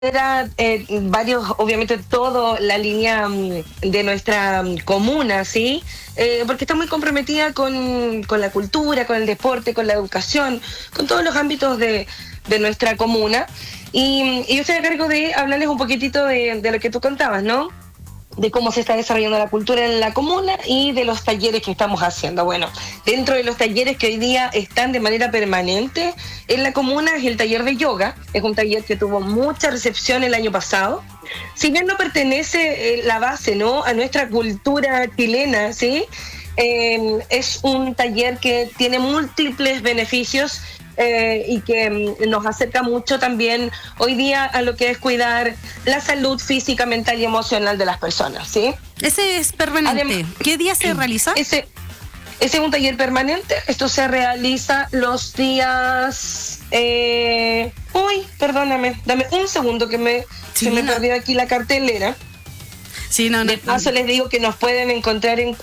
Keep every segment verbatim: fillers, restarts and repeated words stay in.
Era eh, varios, obviamente todo la línea mm, de nuestra mm, comuna, ¿sí? Eh, porque está muy comprometida con, con la cultura, con el deporte, con la educación, con todos los ámbitos de, de nuestra comuna. Y, y yo estoy a cargo de hablarles un poquitito de, de lo que tú contabas, ¿no? De cómo se está desarrollando la cultura en la comuna y de los talleres que estamos haciendo. Bueno, dentro de los talleres que hoy día están de manera permanente en la comuna es el taller de yoga. Es un taller que tuvo mucha recepción el año pasado. Si bien no pertenece eh, la base, ¿no?, a nuestra cultura chilena, ¿sí? Eh, es un taller que tiene múltiples beneficios Eh, y que mm, nos acerca mucho también hoy día a lo que es cuidar la salud física, mental y emocional de las personas, ¿sí? Ese es permanente. Adem- ¿Qué día se realiza? Ese, ese es un taller permanente. Esto se realiza los días... Eh, uy, perdóname, dame un segundo que me, Sí, se me no. perdió aquí la cartelera. Sí, no, no. De paso les digo que nos pueden encontrar en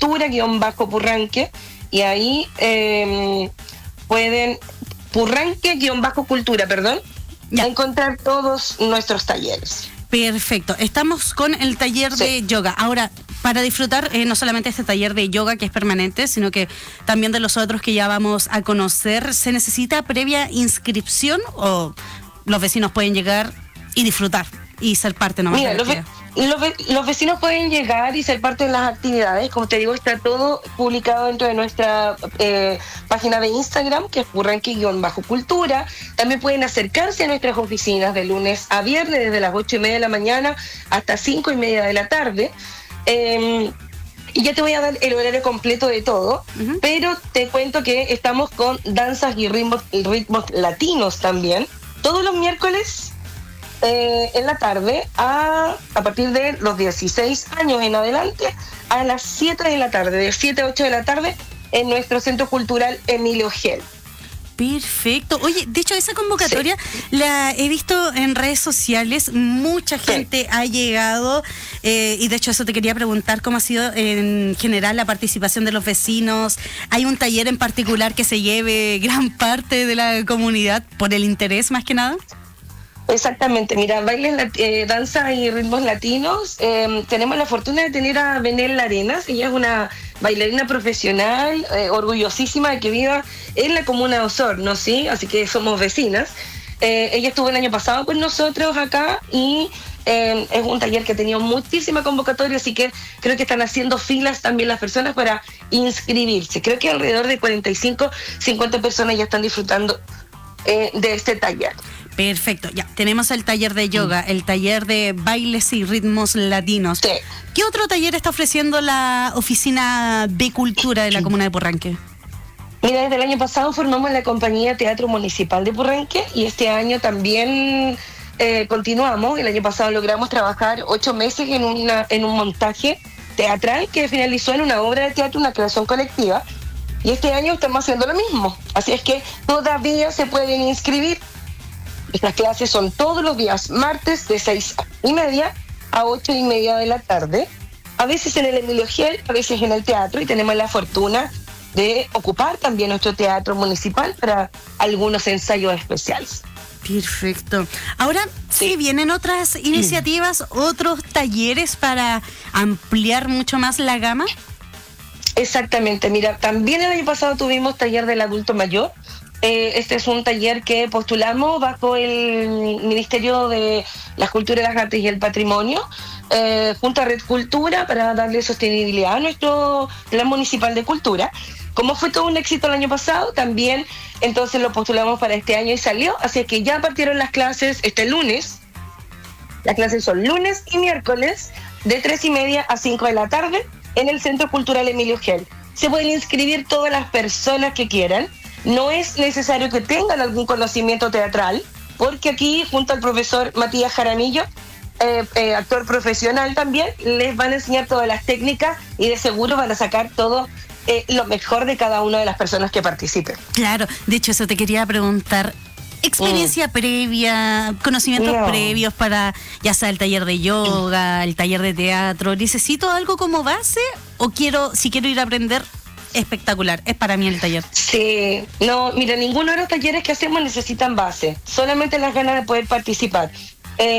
cultura-purranque y ahí eh, pueden... Purranque-cultura, perdón, Ya. encontrar todos nuestros talleres. Perfecto. Estamos con el taller Sí. de yoga. Ahora, para disfrutar eh, no solamente este taller de yoga que es permanente, sino que también de los otros que ya vamos a conocer, ¿se necesita previa inscripción o los vecinos pueden llegar y disfrutar y ser parte nomás Mira, de la los, ve- actividad? los, ve- los vecinos pueden llegar y ser parte de las actividades. Como te digo, está todo publicado dentro de nuestra eh, página de Instagram, que es purranque-cultura. También pueden acercarse a nuestras oficinas de lunes a viernes, desde las ocho y media de la mañana hasta cinco y media de la tarde. Eh, y ya te voy a dar el horario completo de todo, Ujú. pero te cuento que estamos con danzas y ritmos, ritmos latinos también, todos los miércoles eh, en la tarde, a, a partir de los dieciséis años en adelante, a las siete de la tarde, de siete a ocho de la tarde, en nuestro Centro Cultural Emilio Gel. Perfecto. Oye, de hecho, esa convocatoria la he visto en redes sociales. Mucha gente ha llegado eh, y de hecho eso te quería preguntar cómo ha sido en general la participación de los vecinos. ¿Hay un taller en particular que se lleve gran parte de la comunidad por el interés más que nada? Exactamente, mira, bailes, lat- eh, danza y ritmos latinos. Eh, tenemos la fortuna de tener a Benel Arenas. Ella es una bailarina profesional, eh, orgullosísima de que viva en la comuna de Osorno, ¿sí? Así que somos vecinas. Eh, ella estuvo el año pasado con nosotros acá y eh, es un taller que ha tenido muchísima convocatoria, así que creo que están haciendo filas también las personas para inscribirse. Creo que alrededor de cuarenta y cinco, cincuenta personas ya están disfrutando eh, de este taller. Perfecto, ya. Tenemos el taller de yoga, el taller de bailes y ritmos latinos. Sí. ¿Qué otro taller está ofreciendo la oficina de cultura de la comuna de Purranque? Mira, desde el año pasado formamos la compañía Teatro Municipal de Purranque y este año también eh, continuamos. El año pasado logramos trabajar ocho meses en, una, en un montaje teatral que finalizó en una obra de teatro, una creación colectiva. Y este año estamos haciendo lo mismo. Así es que todavía se pueden inscribir. Estas clases son todos los días, martes de seis y media a ocho y media de la tarde. A veces en el Emilio Gel, a veces en el teatro, y tenemos la fortuna de ocupar también nuestro teatro municipal para algunos ensayos especiales. Perfecto. Ahora, sí, vienen otras iniciativas, otros talleres para ampliar mucho más la gama. Exactamente, mira, también el año pasado tuvimos taller del adulto mayor. Eh, este es un taller que postulamos bajo el Ministerio de las Culturas, las Artes y el Patrimonio, eh, junto a Red Cultura, para darle sostenibilidad a nuestro Plan Municipal de Cultura. Como fue todo un éxito el año pasado, también entonces lo postulamos para este año y salió, así que ya partieron las clases este lunes. Las clases son lunes y miércoles de tres y media a cinco de la tarde en el Centro Cultural Emilio Gel. Se pueden inscribir todas las personas que quieran. No es necesario que tengan algún conocimiento teatral, porque aquí, junto al profesor Matías Jaramillo, eh, eh, actor profesional también, les van a enseñar todas las técnicas y de seguro van a sacar todo eh, lo mejor de cada una de las personas que participen. Claro, de hecho eso te quería preguntar. Experiencia mm. previa, conocimientos no. previos para ya sea el taller de yoga, el taller de teatro. ¿Necesito algo como base o quiero, si quiero ir a aprender, espectacular? Es para mí el taller. Sí, no, mira, ninguno de los talleres que hacemos necesitan base, solamente las ganas de poder participar.